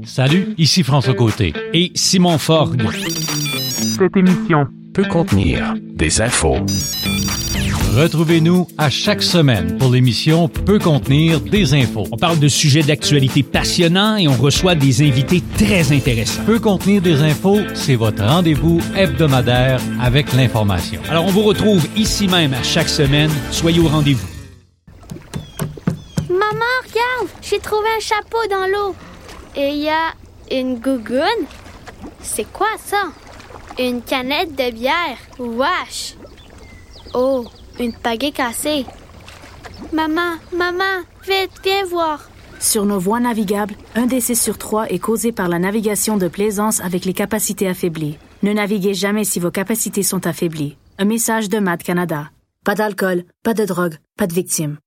Salut, ici François Côté et Simon Forgue. Cette émission peut contenir des infos. Retrouvez-nous à chaque semaine pour l'émission Peut contenir des infos. On parle de sujets d'actualité passionnants et on reçoit des invités très intéressants. Peut contenir des infos, c'est votre rendez-vous hebdomadaire avec l'information. Alors on vous retrouve ici même à chaque semaine. Soyez au rendez-vous. Maman, regarde, j'ai trouvé un chapeau dans l'eau. Et il y a une gougoune. C'est quoi ça? Une canette de bière. Wesh! Oh, une pagaie cassée. Maman, vite, viens voir. Sur nos voies navigables, un décès sur 3 est causé par la navigation de plaisance avec les capacités affaiblies. Ne naviguez jamais si vos capacités sont affaiblies. Un message de MAD Canada. Pas d'alcool, pas de drogue, pas de victimes.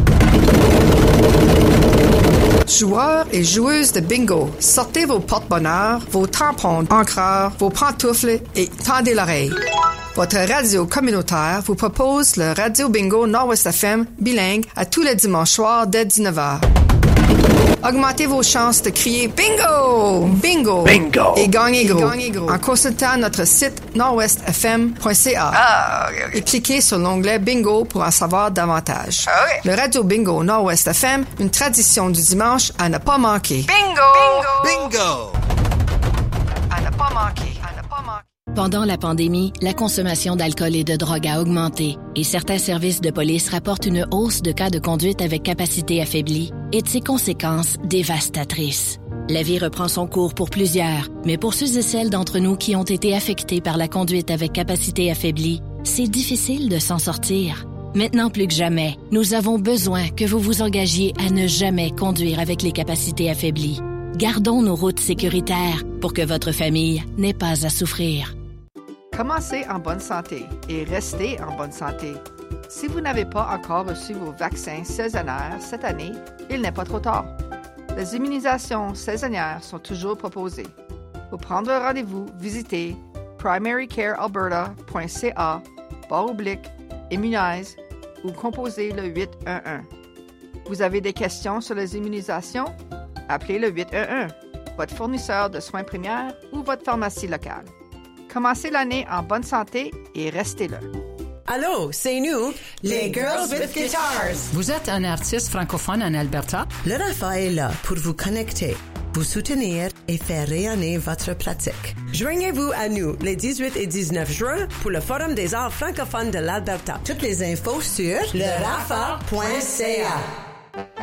Joueurs et joueuses de bingo, sortez vos porte-bonheur, vos tampons encreurs, vos pantoufles et tendez l'oreille. Votre radio communautaire vous propose le Radio Bingo Nord-Ouest FM bilingue à tous les dimanches soirs dès 19h. Augmentez vos chances de crier Bingo! Bingo! Bingo! Et gagnez gros en consultant notre site nordouestfm.ca. Et cliquez sur l'onglet Bingo pour en savoir davantage. Le Radio Bingo Nord-Ouest FM, une tradition du dimanche à ne pas manquer. Bingo! Bingo! À ne pas manquer. Pendant la pandémie, la consommation d'alcool et de drogue a augmenté et certains services de police rapportent une hausse de cas de conduite avec capacité affaiblie et de ses conséquences dévastatrices. La vie reprend son cours pour plusieurs, mais pour ceux et celles d'entre nous qui ont été affectés par la conduite avec capacité affaiblie, c'est difficile de s'en sortir. Maintenant plus que jamais, nous avons besoin que vous vous engagiez à ne jamais conduire avec les capacités affaiblies. Gardons nos routes sécuritaires pour que votre famille n'ait pas à souffrir. Commencez en bonne santé et restez en bonne santé. Si vous n'avez pas encore reçu vos vaccins saisonnières cette année, il n'est pas trop tard. Les immunisations saisonnières sont toujours proposées. Pour prendre un rendez-vous, visitez primarycarealberta.ca/immunize ou composez le 811. Vous avez des questions sur les immunisations? Appelez le 811, votre fournisseur de soins primaires ou votre pharmacie locale. Commencez l'année en bonne santé et restez là. Allô, c'est nous, les Girls with Guitars. Vous êtes un artiste francophone en Alberta? Le RAFA est là pour vous connecter, vous soutenir et faire rayonner votre pratique. Joignez-vous à nous les 18 et 19 juin pour le Forum des arts francophones de l'Alberta. Toutes les infos sur lerafa.ca.